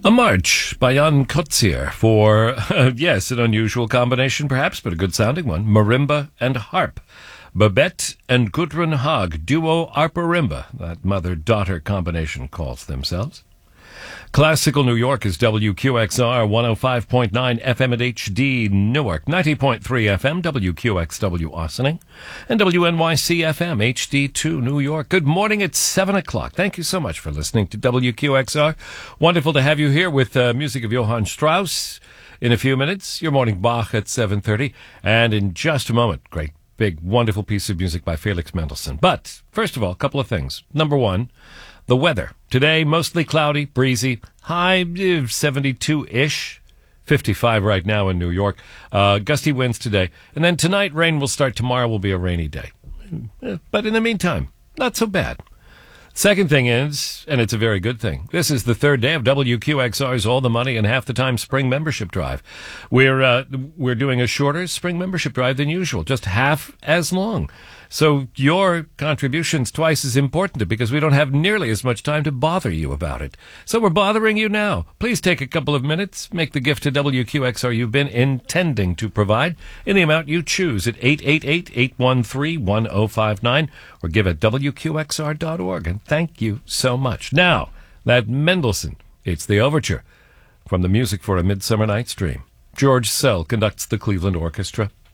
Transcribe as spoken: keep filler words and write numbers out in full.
A March by Jan Koetsier for, uh, yes, an unusual combination perhaps, but a good-sounding one, marimba and harp. Babette and Gudrun Haag, duo arparimba, that mother-daughter combination calls themselves. Classical New York is W Q X R one oh five point nine F M at H D Newark, ninety point three F M W Q X W Ossining, and W N Y C F M H D two New York. Good morning, it's seven o'clock. Thank you so much for listening to W Q X R. Wonderful to have you here with uh, music of Johann Strauss. In a few minutes, your morning Bach at seven thirty, and in just a moment, great big wonderful piece of music by Felix Mendelssohn. But first of all, a couple of things. Number one, the weather. Today, mostly cloudy, breezy, high seventy-two-ish, fifty-five right now in New York. Uh, gusty winds today. And then tonight, rain will start. Tomorrow will be a rainy day. But in the meantime, not so bad. Second thing is, and it's a very good thing, this is the third day of W Q X R's All the Money and Half the Time Spring Membership Drive. We're uh, we're doing a shorter spring membership drive than usual, just half as long. So your contribution's twice as important because we don't have nearly as much time to bother you about it. So we're bothering you now. Please take a couple of minutes, make the gift to W Q X R you've been intending to provide in the amount you choose at eight eight eight, eight one three, one oh five nine or give at W Q X R dot org. And thank you so much. Now, that Mendelssohn, it's the overture from the Music for a Midsummer Night's Dream. George Szell conducts the Cleveland Orchestra.